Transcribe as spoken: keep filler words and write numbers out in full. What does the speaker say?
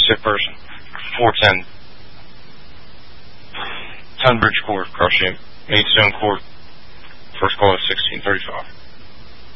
sick person. four ten. Tunbridge Court, cross shape. Maidstone Court.